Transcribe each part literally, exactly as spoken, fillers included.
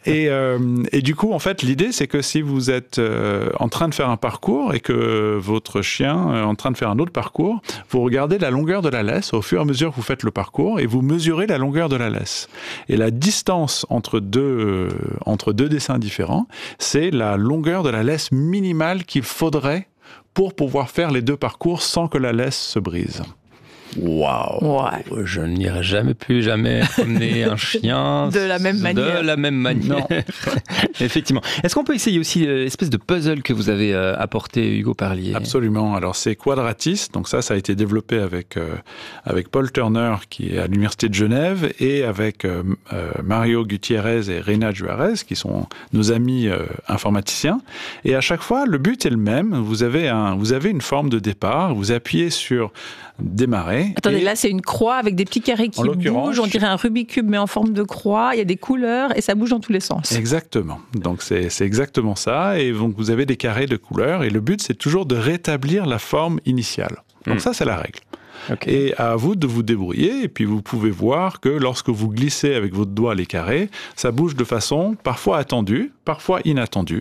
Et, euh, et du coup, en fait, l'idée, c'est que si vous êtes euh, en train de faire un parcours et que votre chien est en train de faire un autre parcours, vous regardez la longueur de la laisse au fur et à mesure que vous faites le parcours et vous mesurez la longueur de la laisse. Et la distance entre deux, euh, entre deux dessins différents, c'est la longueur de la laisse minimale qu'il faudrait pour pouvoir faire les deux parcours sans que la laisse se brise. Waouh! Ouais. Je n'irai jamais plus jamais promener un chien de la même manière. De la même manière. Effectivement. Est-ce qu'on peut essayer aussi l'espèce de puzzle que vous avez apporté, Hugo Parlier? Absolument. Alors c'est Quadratis. Donc ça, ça a été développé avec euh, avec Paul Turner qui est à l'université de Genève et avec euh, euh, Mario Gutiérrez et Reina Juarez qui sont nos amis euh, informaticiens. Et à chaque fois, le but est le même. Vous avez un, vous avez une forme de départ. Vous appuyez sur démarrer. Attendez, là c'est une croix avec des petits carrés qui bougent, on dirait un Rubik's Cube mais en forme de croix, il y a des couleurs et ça bouge dans tous les sens. Exactement, donc c'est, c'est exactement ça, et donc vous avez des carrés de couleurs et le but c'est toujours de rétablir la forme initiale. Donc mmh. ça c'est la règle. Okay. Et à vous de vous débrouiller, et puis vous pouvez voir que lorsque vous glissez avec votre doigt les carrés, ça bouge de façon parfois attendue, parfois inattendue.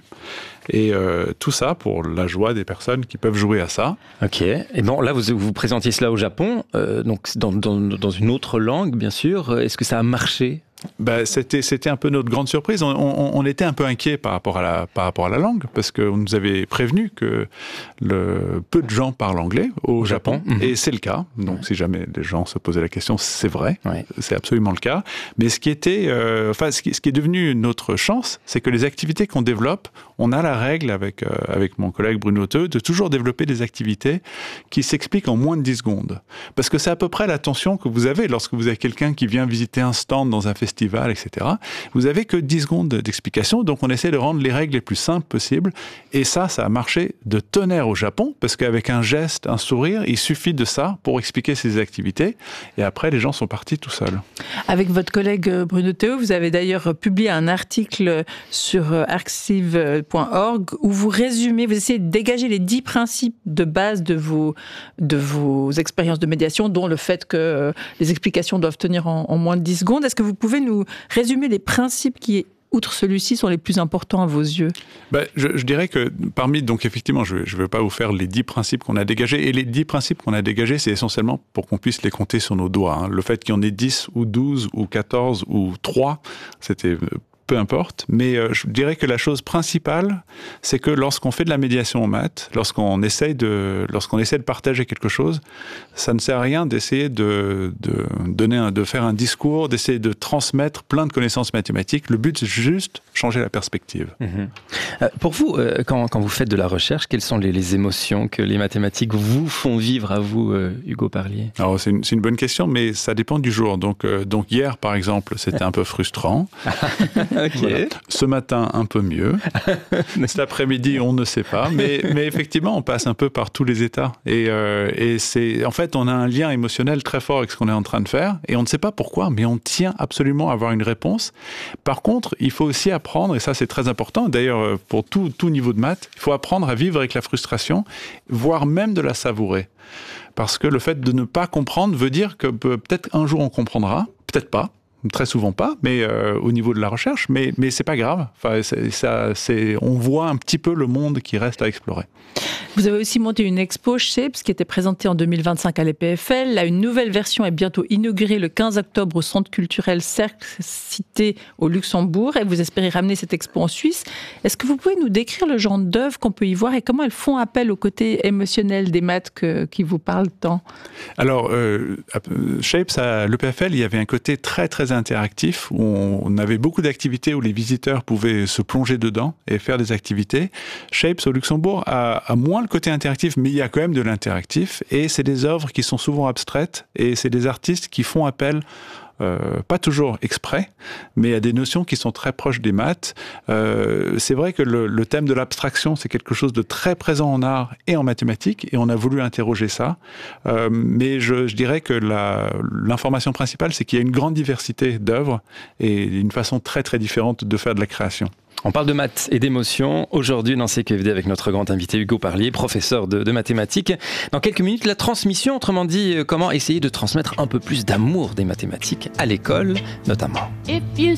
Et euh, tout ça pour la joie des personnes qui peuvent jouer à ça. Ok. Et bon, là, vous vous présentiez cela au Japon, euh, donc dans, dans, dans une autre langue, bien sûr. Est-ce que ça a marché ? Ben, c'était, c'était un peu notre grande surprise. On, on, on était un peu inquiets par rapport à la, par rapport à la langue, parce qu'on nous avait prévenu que le, peu de gens parlent anglais au, au Japon, Japon. Mmh. Et c'est le cas. Donc, ouais. si jamais les gens se posaient la question, c'est vrai. Ouais. C'est absolument le cas. Mais ce qui était, euh, enfin, ce qui, ce qui est devenu notre chance, c'est que les activités qu'on développe, on a la règle avec, euh, avec mon collègue Bruno Theux de toujours développer des activités qui s'expliquent en moins de dix secondes. Parce que c'est à peu près l'attention que vous avez lorsque vous avez quelqu'un qui vient visiter un stand dans un festival, et cetera. Vous n'avez que dix secondes d'explication, donc on essaie de rendre les règles les plus simples possibles. Et ça, ça a marché de tonnerre au Japon, parce qu'avec un geste, un sourire, il suffit de ça pour expliquer ces activités. Et après, les gens sont partis tout seuls. Avec votre collègue Bruno Theux, vous avez d'ailleurs publié un article sur arxiv point org où vous résumez, vous essayez de dégager les dix principes de base de vos, de vos expériences de médiation, dont le fait que les explications doivent tenir en, en moins de dix secondes. Est-ce que vous pouvez nous résumer les principes qui, outre celui-ci, sont les plus importants à vos yeux? Ben, je, je dirais que parmi, donc effectivement, je ne vais pas vous faire les dix principes qu'on a dégagés. Et les dix principes qu'on a dégagés, c'est essentiellement pour qu'on puisse les compter sur nos doigts. Hein. Le fait qu'il y en ait dix ou douze ou quatorze ou trois, c'était... peu importe, mais euh, je dirais que la chose principale, c'est que lorsqu'on fait de la médiation en maths, lorsqu'on essaye de, lorsqu'on essaie de partager quelque chose, ça ne sert à rien d'essayer de, de, donner un, de faire un discours, d'essayer de transmettre plein de connaissances mathématiques. Le but, c'est juste changer la perspective. Mmh. Euh, pour vous, euh, quand, quand vous faites de la recherche, quelles sont les, les émotions que les mathématiques vous font vivre à vous, euh, Hugo Parlier? Alors, c'est une, c'est une bonne question, mais ça dépend du jour. Donc, euh, donc hier, par exemple, c'était un peu frustrant. Okay. Voilà. Ce matin, un peu mieux. Cet après-midi, on ne sait pas. Mais, mais effectivement, on passe un peu par tous les états. Et, euh, et c'est, en fait, on a un lien émotionnel très fort avec ce qu'on est en train de faire. Et on ne sait pas pourquoi, mais on tient absolument à avoir une réponse. Par contre, il faut aussi apprendre, et ça c'est très important, d'ailleurs pour tout, tout niveau de maths, il faut apprendre à vivre avec la frustration, voire même de la savourer. Parce que le fait de ne pas comprendre veut dire que peut-être un jour on comprendra, peut-être pas. Très souvent pas, mais euh, au niveau de la recherche, mais, mais c'est pas grave. Enfin, c'est, ça, c'est, on voit un petit peu le monde qui reste à explorer. Vous avez aussi monté une expo Shapes qui était présentée en deux mille vingt-cinq à l'E P F L. Là, une nouvelle version est bientôt inaugurée le quinze octobre au Centre culturel Cercle Cité au Luxembourg. Et vous espérez ramener cette expo en Suisse. Est-ce que vous pouvez nous décrire le genre d'œuvres qu'on peut y voir et comment elles font appel au côté émotionnel des maths que, qui vous parle tant? Alors, euh, Shapes à l'E P F L, il y avait un côté très très interactif où on avait beaucoup d'activités où les visiteurs pouvaient se plonger dedans et faire des activités. Shapes au Luxembourg a, a moins le côté interactif, mais il y a quand même de l'interactif et c'est des œuvres qui sont souvent abstraites et c'est des artistes qui font appel Euh, pas toujours exprès, mais à des notions qui sont très proches des maths. Euh, c'est vrai que le, le thème de l'abstraction, c'est quelque chose de très présent en art et en mathématiques, et on a voulu interroger ça. Euh, mais je, je dirais que la, l'information principale, c'est qu'il y a une grande diversité d'œuvres et une façon très très différente de faire de la création. On parle de maths et d'émotions aujourd'hui dans C Q F D avec notre grand invité Hugo Parlier, professeur de, de mathématiques. Dans quelques minutes, la transmission, autrement dit, comment essayer de transmettre un peu plus d'amour des mathématiques à l'école, notamment.